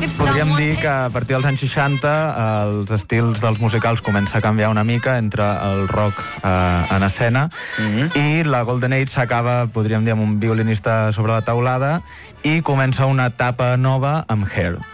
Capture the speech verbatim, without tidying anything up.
Podríem dir que a partir dels anys seixanta els estils dels musicals comença a canviar una mica entre el rock eh, en escena mm-hmm. i la Golden Age s'acaba, podríem dir, amb un violinista sobre la taulada i comença una etapa nova amb Hair.